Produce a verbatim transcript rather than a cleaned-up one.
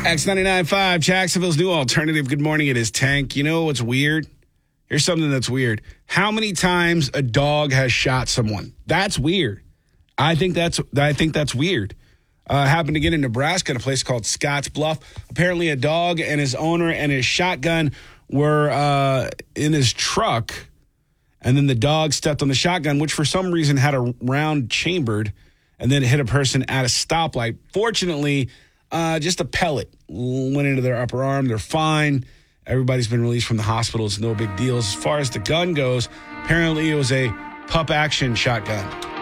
X ninety-nine point five, Jacksonville's new alternative. Good morning. It is Tank. You know what's weird? Here's something that's weird. How many times a dog has shot someone? That's weird. I think that's I think that's weird. Uh, happened again in Nebraska in a place called Scotts Bluff. Apparently a dog and his owner and his shotgun were uh, in his truck, and then the dog stepped on the shotgun, which for some reason had a round chambered, and then hit a person at a stoplight. Fortunately, uh, just a pellet went into their upper arm. They're fine. Everybody's been released from the hospital. It's no big deal. As far as the gun goes, apparently it was a pup action shotgun.